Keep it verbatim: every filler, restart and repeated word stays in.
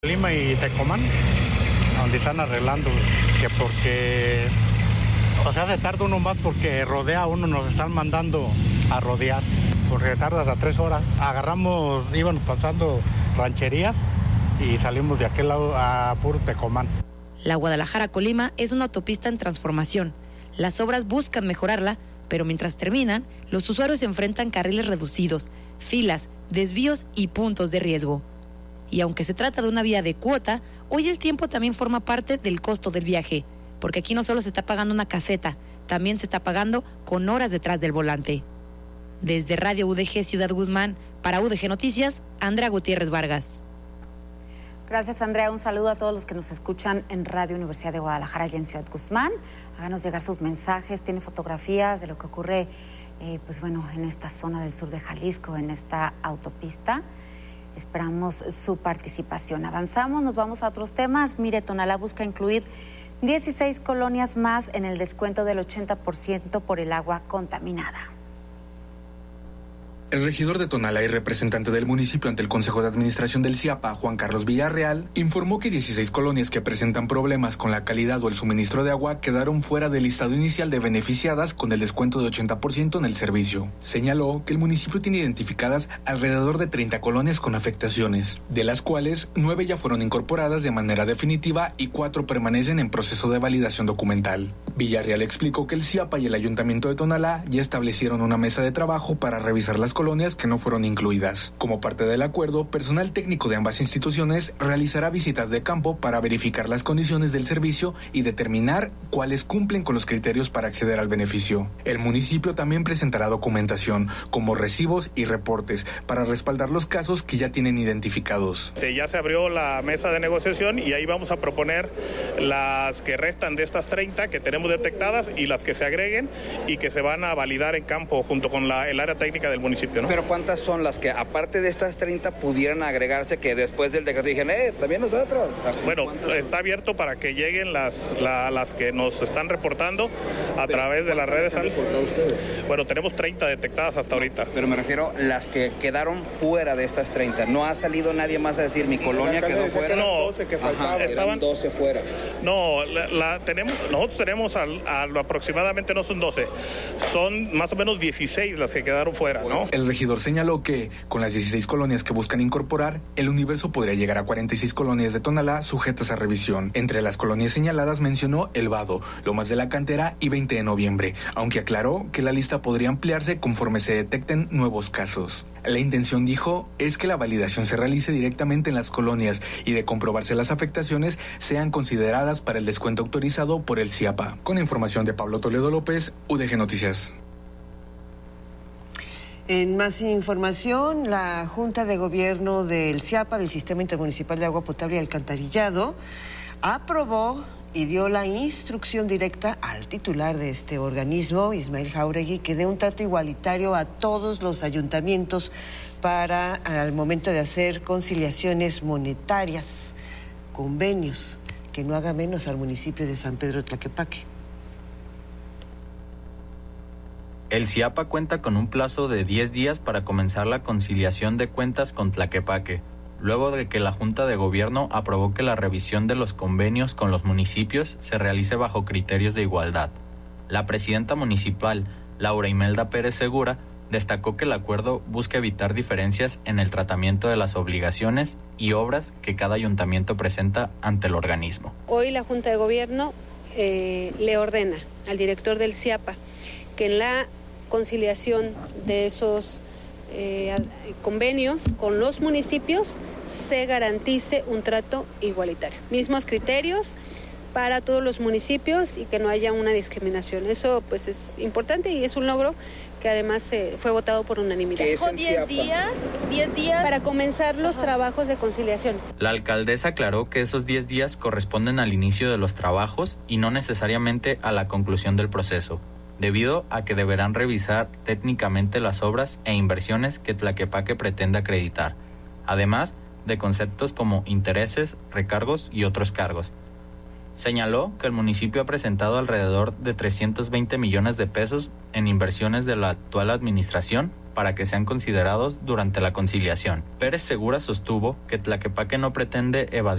Lima y Tecomán, donde están arreglando, que porque, o sea, se tarda uno más porque rodea uno, nos están mandando a rodear, porque tarda hasta tres horas. Agarramos, íbamos pasando rancherías y salimos de aquel lado a puro Tecomán. La Guadalajara-Colima es una autopista en transformación. Las obras buscan mejorarla, pero mientras terminan, los usuarios enfrentan carriles reducidos, filas, desvíos y puntos de riesgo. Y aunque se trata de una vía de cuota, hoy el tiempo también forma parte del costo del viaje, porque aquí no solo se está pagando una caseta, también se está pagando con horas detrás del volante. Desde Radio U D G Ciudad Guzmán, para U D G Noticias, Andrea Gutiérrez Vargas. Gracias, Andrea. Un saludo a todos los que nos escuchan en Radio Universidad de Guadalajara y en Ciudad Guzmán. Háganos llegar sus mensajes, tiene fotografías de lo que ocurre, eh, pues bueno, en esta zona del sur de Jalisco, en esta autopista. Esperamos su participación. Avanzamos, nos vamos a otros temas. Mire, Tonalá busca incluir dieciséis colonias más en el descuento del ochenta por ciento por el agua contaminada. El regidor de Tonalá y representante del municipio ante el Consejo de Administración del CIAPA, Juan Carlos Villarreal, informó que dieciséis colonias que presentan problemas con la calidad o el suministro de agua quedaron fuera del listado inicial de beneficiadas con el descuento de ochenta por ciento en el servicio. Señaló que el municipio tiene identificadas alrededor de treinta colonias con afectaciones, de las cuales nueve ya fueron incorporadas de manera definitiva y cuatro permanecen en proceso de validación documental. Villarreal explicó que el CIAPA y el Ayuntamiento de Tonalá ya establecieron una mesa de trabajo para revisar las colonias que no fueron incluidas. Como parte del acuerdo, personal técnico de ambas instituciones realizará visitas de campo para verificar las condiciones del servicio y determinar cuáles cumplen con los criterios para acceder al beneficio. El municipio también presentará documentación, como recibos y reportes, para respaldar los casos que ya tienen identificados. Ya se abrió la mesa de negociación y ahí vamos a proponer las que restan de estas treinta que tenemos detectadas y las que se agreguen y que se van a validar en campo junto con la, el área técnica del municipio, ¿no? Pero ¿cuántas son las que, aparte de estas treinta, pudieran agregarse que después del decreto dijeron, eh, también nosotros? Bueno, está abierto para que lleguen las, la, las que nos están reportando a través de las redes. Bueno, tenemos treinta detectadas hasta ahorita. Pero me refiero a las que quedaron fuera de estas treinta. ¿No ha salido nadie más a decir mi colonia quedó fuera? No, doce que faltaban. Estaban doce fuera. No, la, la tenemos, nosotros tenemos al, a lo aproximadamente, no son doce, son más o menos dieciséis las que quedaron fuera, ¿no? El regidor señaló que, con las dieciséis colonias que buscan incorporar, el universo podría llegar a cuarenta y seis colonias de Tonalá sujetas a revisión. Entre las colonias señaladas mencionó El Vado, Lomas de la Cantera y veinte de noviembre, aunque aclaró que la lista podría ampliarse conforme se detecten nuevos casos. La intención, dijo, es que la validación se realice directamente en las colonias y de comprobarse las afectaciones sean consideradas para el descuento autorizado por el CIAPA. Con información de Pablo Toledo López, U D G Noticias. En más información, la Junta de Gobierno del CIAPA, del Sistema Intermunicipal de Agua Potable y Alcantarillado, aprobó y dio la instrucción directa al titular de este organismo, Ismael Jauregui, que dé un trato igualitario a todos los ayuntamientos para, al momento de hacer conciliaciones monetarias, convenios, que no haga menos al municipio de San Pedro Tlaquepaque. El CIAPA cuenta con un plazo de diez días para comenzar la conciliación de cuentas con Tlaquepaque, luego de que la Junta de Gobierno aprobó que la revisión de los convenios con los municipios se realice bajo criterios de igualdad. La presidenta municipal, Laura Imelda Pérez Segura, destacó que el acuerdo busca evitar diferencias en el tratamiento de las obligaciones y obras que cada ayuntamiento presenta ante el organismo. Hoy la Junta de Gobierno eh, le ordena al director del CIAPA que en la conciliación de esos eh, convenios con los municipios se garantice un trato igualitario. Mismos criterios para todos los municipios y que no haya una discriminación. Eso pues es importante y es un logro que además eh, fue votado por unanimidad. ¿Con diez días? ¿diez días? Para comenzar los Ajá. trabajos de conciliación. La alcaldesa aclaró que esos diez días corresponden al inicio de los trabajos y no necesariamente a la conclusión del proceso, debido a que deberán revisar técnicamente las obras e inversiones que Tlaquepaque pretende acreditar, además de conceptos como intereses, recargos y otros cargos. Señaló que el municipio ha presentado alrededor de trescientos veinte millones de pesos en inversiones de la actual administración para que sean considerados durante la conciliación. Pérez Segura sostuvo que Tlaquepaque no pretende evadir